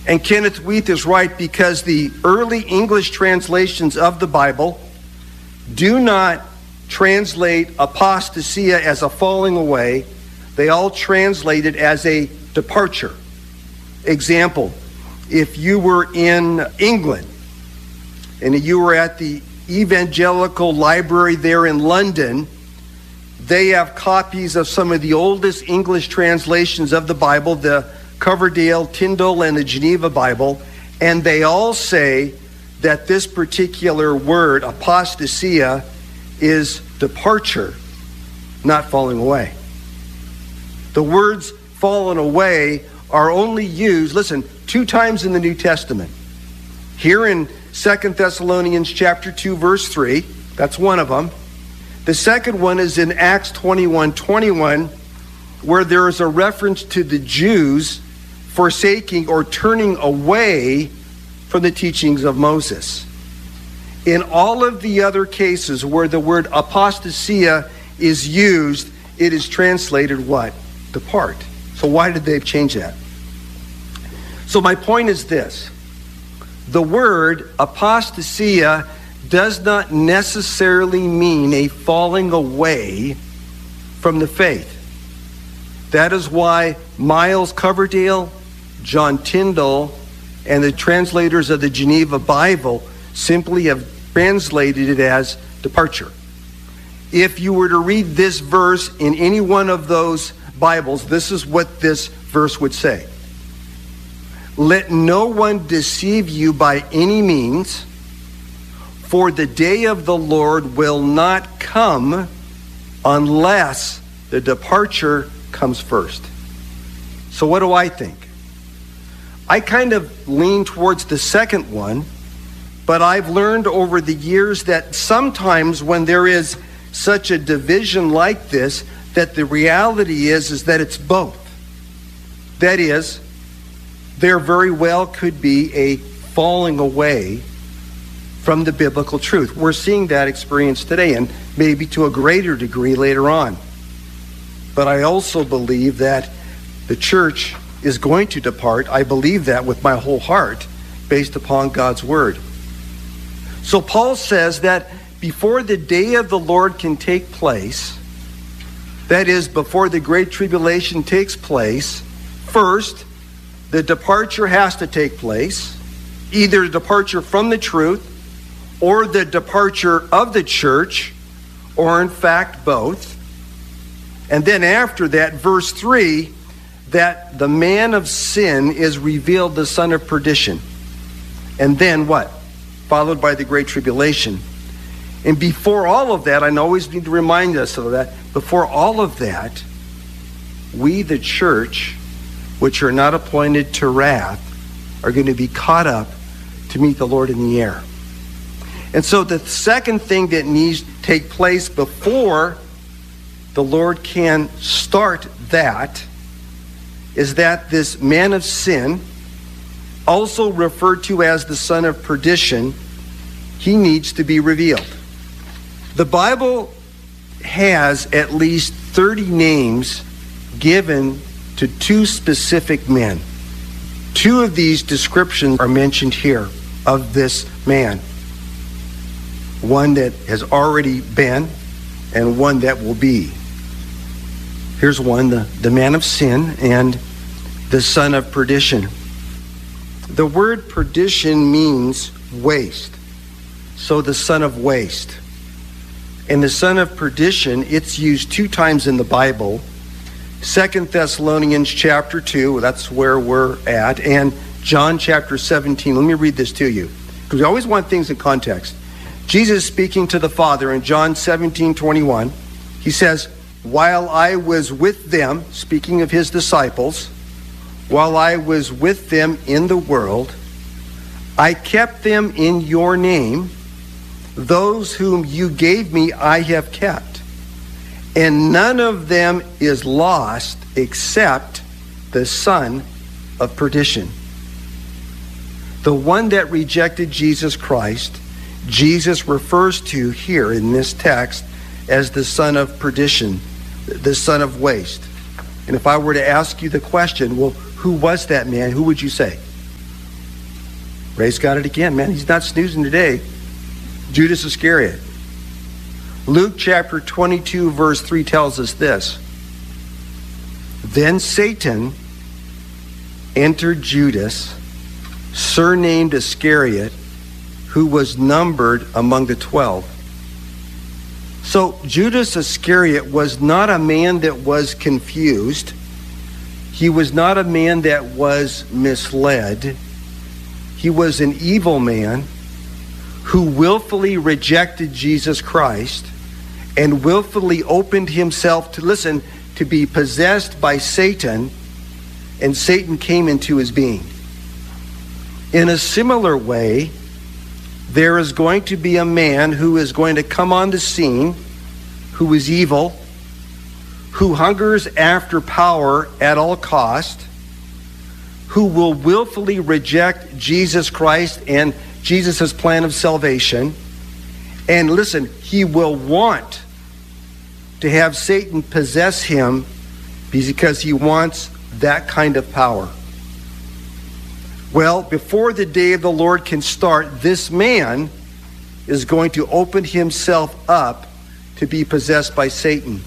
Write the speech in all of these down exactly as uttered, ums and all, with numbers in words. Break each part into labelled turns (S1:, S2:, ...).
S1: And Kenneth Wuest is right, because the early English translations of the Bible do not translate apostasia as a falling away. They all translate it as a departure. Example, if you were in England and you were at the Evangelical Library there in London, they have copies of some of the oldest English translations of the Bible, the Coverdale, Tyndale, and the Geneva Bible, and they all say that this particular word, apostasia, is departure, not falling away. The words fallen away are only used, listen, two times in the New Testament. Here in Second Thessalonians chapter two, verse three, that's one of them. The second one is in Acts twenty-one twenty-one, where there is a reference to the Jews forsaking or turning away from the teachings of Moses. In all of the other cases where the word apostasia is used, it is translated what? Depart. So why did they change that? So my point is this. The word apostasia does not necessarily mean a falling away from the faith. That is why Miles Coverdale, John Tyndale, and the translators of the Geneva Bible simply have translated it as departure. If you were to read this verse in any one of those Bibles, this is what this verse would say. Let no one deceive you by any means, for the day of the Lord will not come unless the departure comes first. So what do I think? I kind of lean towards the second one, but I've learned over the years that sometimes when there is such a division like this, that the reality is, is that it's both. That is, there very well could be a falling away from the biblical truth. We're seeing that experience today, and maybe to a greater degree later on. But I also believe that the church is going to depart. I believe that with my whole heart, based upon God's word. So Paul says that before the day of the Lord can take place, that is, before the great tribulation takes place, first, the departure has to take place, either a departure from the truth or the departure of the church, or in fact both. And then after that, verse three, that the man of sin is revealed, the son of perdition. And then what? Followed by the great tribulation. And before all of that, I always need to remind us of that, before all of that, we, the church, which are not appointed to wrath, are going to be caught up to meet the Lord in the air. And so the second thing that needs to take place before the Lord can start that is that this man of sin, also referred to as the son of perdition, he needs to be revealed. The Bible has at least thirty names given to two specific men. Two of these descriptions are mentioned here of this man. One that has already been and one that will be. Here's one, the, the man of sin and the son of perdition. The word perdition means waste. So the son of waste. And the son of perdition, it's used two times in the Bible. Second Thessalonians chapter two, that's where we're at, and John chapter seventeen. Let me read this to you, because we always want things in context. Jesus speaking to the Father in John seventeen twenty-one, he says, while I was with them, speaking of his disciples, while I was with them in the world, I kept them in your name. Those whom you gave me I have kept. And none of them is lost except the son of perdition. The one that rejected Jesus Christ, Jesus refers to here in this text as the son of perdition, the son of waste. And if I were to ask you the question, well, who was that man? Who would you say? Ray's got it again, man. He's not snoozing today. Judas Iscariot. Luke chapter twenty-two, verse three tells us this. Then Satan entered Judas, surnamed Iscariot, who was numbered among the twelve. So Judas Iscariot was not a man that was confused. He was not a man that was misled. He was an evil man who willfully rejected Jesus Christ and willfully opened himself to, listen, to be possessed by Satan, and Satan came into his being. In a similar way, there is going to be a man who is going to come on the scene, who is evil, who hungers after power at all cost, who will willfully reject Jesus Christ and Jesus' plan of salvation. And listen, he will want to have Satan possess him because he wants that kind of power. Well, before the day of the Lord can start, this man is going to open himself up to be possessed by Satan.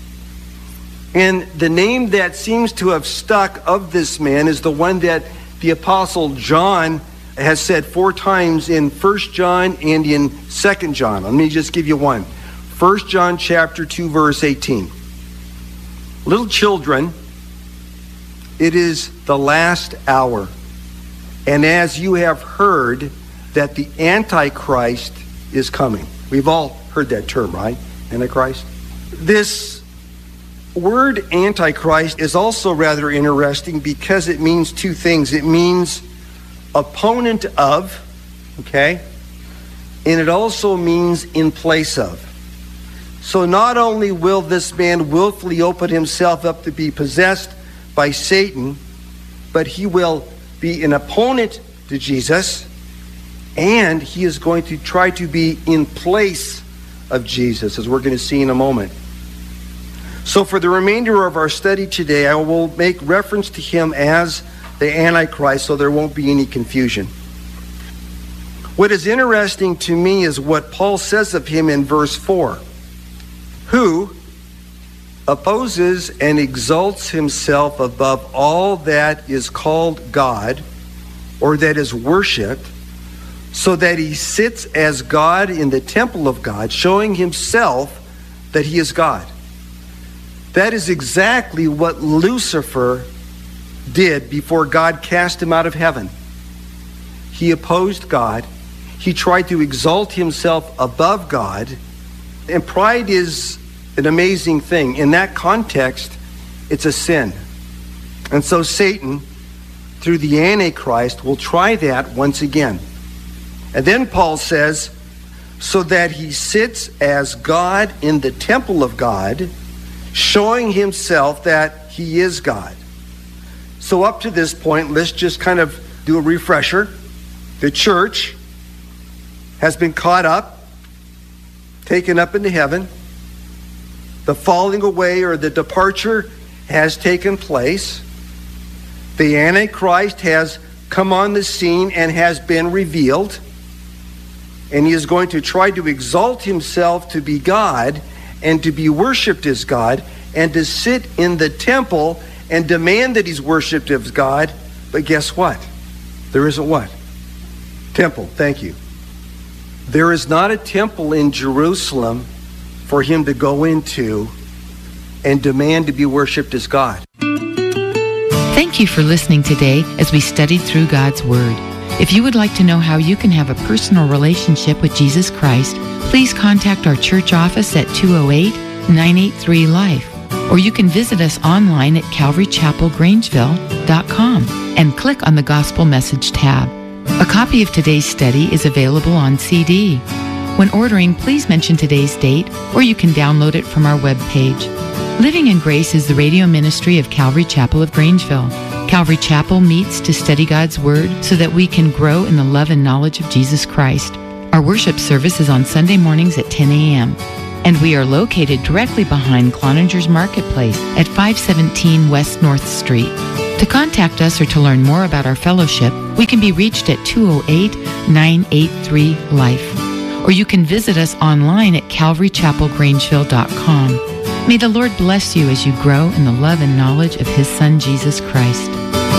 S1: And the name that seems to have stuck of this man is the one that the Apostle John has said four times in First John and in Second John. Let me just give you one. First John chapter two, verse eighteen. Little children, it is the last hour. And as you have heard that the Antichrist is coming. We've all heard that term, right? Antichrist. This word Antichrist is also rather interesting because it means two things. It means opponent of, okay? And it also means in place of. So not only will this man willfully open himself up to be possessed by Satan, but he will be an opponent to Jesus, and he is going to try to be in place of Jesus, as we're going to see in a moment. So for the remainder of our study today, I will make reference to him as the Antichrist, so there won't be any confusion. What is interesting to me is what Paul says of him in verse four, who opposes and exalts himself above all that is called God or that is worshipped, so that he sits as God in the temple of God, showing himself that he is God. That is exactly what Lucifer did before God cast him out of heaven. He opposed God. He tried to exalt himself above God. And pride is an amazing thing. In that context, it's a sin. And so Satan, through the Antichrist, will try that once again. And then Paul says, so that he sits as God in the temple of God, showing himself that he is God. So up to this point, let's just kind of do a refresher. The church has been caught up, taken up into heaven. The falling away or the departure has taken place. The Antichrist has come on the scene and has been revealed. And he is going to try to exalt himself to be God and to be worshipped as God and to sit in the temple and demand that he's worshipped as God. But guess what? There isn't what? Temple. Thank you. There is not a temple in Jerusalem for him to go into and demand to be worshipped as God.
S2: Thank you for listening today as we studied through God's Word. If you would like to know how you can have a personal relationship with Jesus Christ, please contact our church office at two oh eight, nine eight three, life. Or you can visit us online at calvary chapel grangeville dot com and click on the Gospel Message tab. A copy of today's study is available on C D. When ordering, please mention today's date, or you can download it from our webpage. Living in Grace is the radio ministry of Calvary Chapel of Grangeville. Calvary Chapel meets to study God's Word so that we can grow in the love and knowledge of Jesus Christ. Our worship service is on Sunday mornings at ten a.m. And we are located directly behind Cloninger's Marketplace at five seventeen West North Street. To contact us or to learn more about our fellowship, we can be reached at two oh eight, nine eight three, LIFE. Or you can visit us online at calvary chapel grangeville dot com. May the Lord bless you as you grow in the love and knowledge of His Son, Jesus Christ.